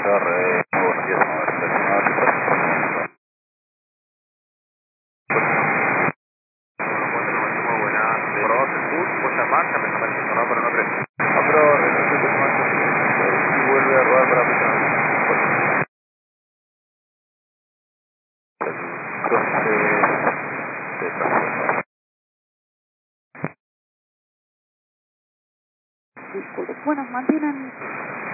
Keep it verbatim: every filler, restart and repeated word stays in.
Torre, muy buenos días, señor. Muy buenas. Probamos el bus, puesta en marcha, me está pareciendo, ¿no? Pero no tres. No, pero resulta que más y vuelve a rodar para aplicar. Disculpe. Bueno, mantienen